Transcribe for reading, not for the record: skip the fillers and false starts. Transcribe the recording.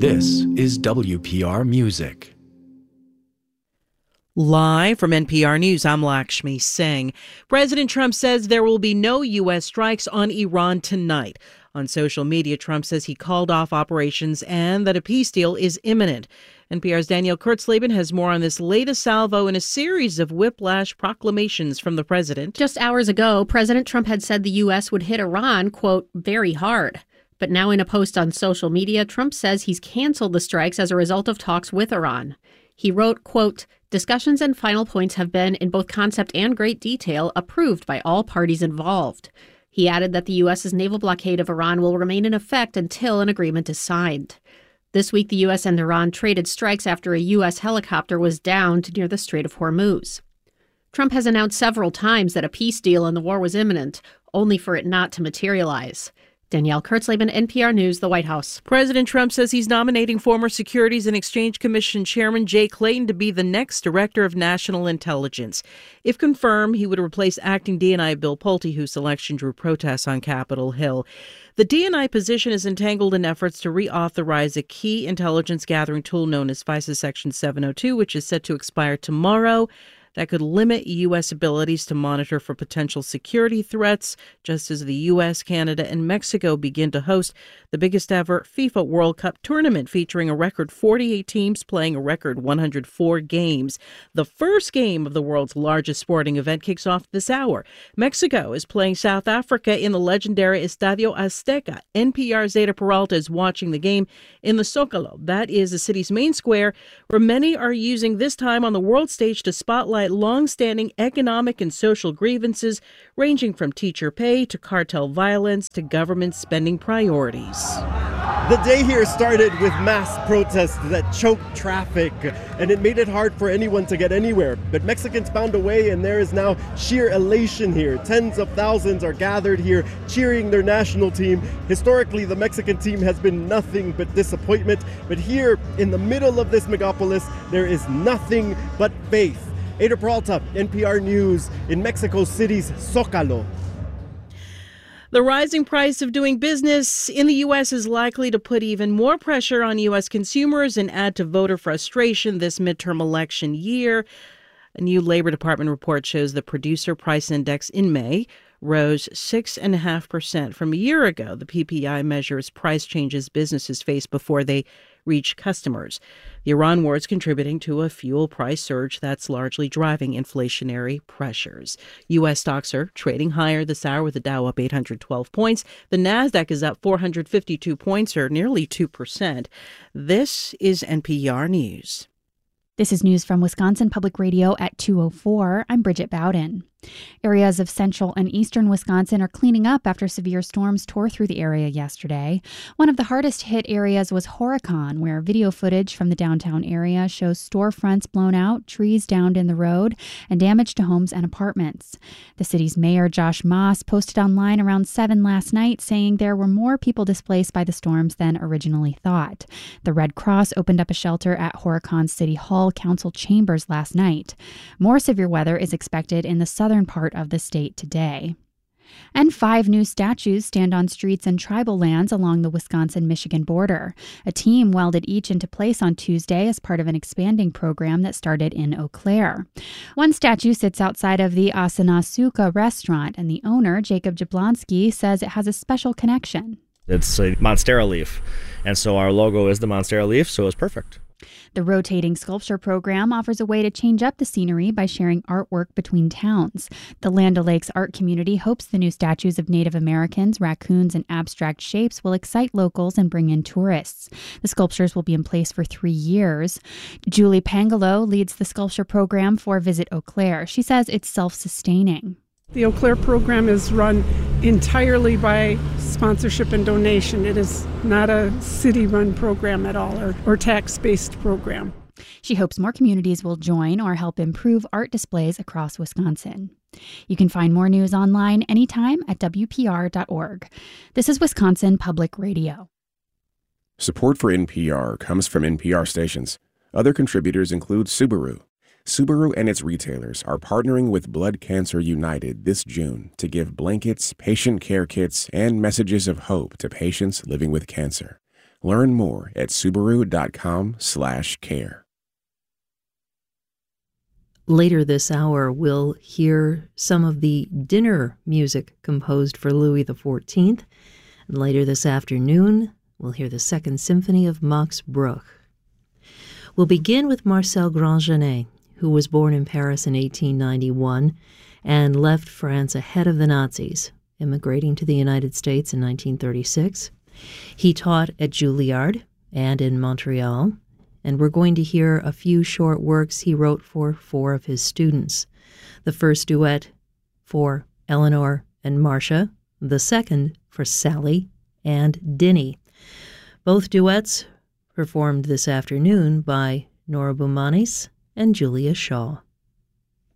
This is WPR Music. Live from NPR News, I'm Lakshmi Singh. President Trump says there will be no U.S. strikes on Iran tonight. On social media, Trump says he called off operations and that a peace deal is imminent. NPR's Danielle Kurtzleben has more on this latest salvo in a series of whiplash proclamations from the president. Just hours ago, President Trump had said the U.S. would hit Iran, quote, very hard. But now in a post on social media, Trump says he's canceled the strikes as a result of talks with Iran. He wrote, quote, discussions and final points have been, in both concept and great detail, approved by all parties involved. He added that the U.S.'s naval blockade of Iran will remain in effect until an agreement is signed. This week, the U.S. and Iran traded strikes after a U.S. helicopter was downed near the Strait of Hormuz. Trump has announced several times that a peace deal in the war was imminent, only for it not to materialize. Danielle Kurtzleben, NPR News, the White House. President Trump says he's nominating former Securities and Exchange Commission Chairman Jay Clayton to be the next Director of National Intelligence. If confirmed, he would replace acting DNI Bill Pulte, whose selection drew protests on Capitol Hill. The DNI position is entangled in efforts to reauthorize a key intelligence gathering tool known as FISA Section 702, which is set to expire tomorrow. That could limit U.S. abilities to monitor for potential security threats, just as the U.S., Canada, and Mexico begin to host the biggest ever FIFA World Cup tournament, featuring a record 48 teams playing a record 104 games. The first game of the world's largest sporting event kicks off this hour. Mexico is playing South Africa in the legendary Estadio Azteca. NPR's Zeta Peralta is watching the game in the Zócalo. That is the city's main square, where many are using this time on the world stage to spotlight long-standing economic and social grievances ranging from teacher pay to cartel violence to government spending priorities. The day here started with mass protests that choked traffic, and it made it hard for anyone to get anywhere. But Mexicans found a way, and there is now sheer elation here. Tens of thousands are gathered here cheering their national team. Historically, the Mexican team has been nothing but disappointment. But here in the middle of this megapolis, there is nothing but faith. Ada Peralta, NPR News, in Mexico City's Zócalo. The rising price of doing business in the U.S. is likely to put even more pressure on U.S. consumers and add to voter frustration this midterm election year. A new Labor Department report shows the Producer Price Index in May rose 6.5% from a year ago. The PPI measures price changes businesses face before they reach customers. The Iran war is contributing to a fuel price surge that's largely driving inflationary pressures. U.S. stocks are trading higher this hour, with the Dow up 812 points. The Nasdaq is up 452 points, or nearly 2%. This is NPR News. This is news from Wisconsin Public Radio at 2:04. I'm Bridget Bowden. Areas of central and eastern Wisconsin are cleaning up after severe storms tore through the area yesterday. One of the hardest hit areas was Horicon, where video footage from the downtown area shows storefronts blown out, trees downed in the road, and damage to homes and apartments. The city's mayor, Josh Moss, posted online around 7 last night saying there were more people displaced by the storms than originally thought. The Red Cross opened up a shelter at Horicon City Hall Council chambers last night. More severe weather is expected in the southern part of the state today. And 5 new statues stand on streets and tribal lands along the Wisconsin-Michigan border. A team welded each into place on Tuesday as part of an expanding program that started in Eau Claire. One statue sits outside of the Asanasuka restaurant, and the owner, Jacob Jablonski, says it has a special connection. It's a Monstera leaf, and so our logo is the Monstera leaf, so it's perfect. The rotating sculpture program offers a way to change up the scenery by sharing artwork between towns. The Land O'Lakes art community hopes the new statues of Native Americans, raccoons, and abstract shapes will excite locals and bring in tourists. The sculptures will be in place for 3 years. Julie Pangalo leads the sculpture program for Visit Eau Claire. She says it's self-sustaining. The Eau Claire program is run entirely by sponsorship and donation. It is not a city-run program at all, or tax-based program. She hopes more communities will join or help improve art displays across Wisconsin. You can find more news online anytime at WPR.org. This is Wisconsin Public Radio. Support for NPR comes from NPR stations. Other contributors include Subaru. Subaru and its retailers are partnering with Blood Cancer United this June to give blankets, patient care kits, and messages of hope to patients living with cancer. Learn more at Subaru.com/care. Later this hour, we'll hear some of the dinner music composed for Louis XIV. And later this afternoon, we'll hear the Second Symphony of Max Bruch. We'll begin with Marcel Grandjeannet, who was born in Paris in 1891 and left France ahead of the Nazis, immigrating to the United States in 1936. He taught at Juilliard and in Montreal, and we're going to hear a few short works he wrote for 4 of his students. The first duet for Eleanor and Marcia, the second for Sally and Dinny. Both duets performed this afternoon by Nora Boumanis and Julia Shaw.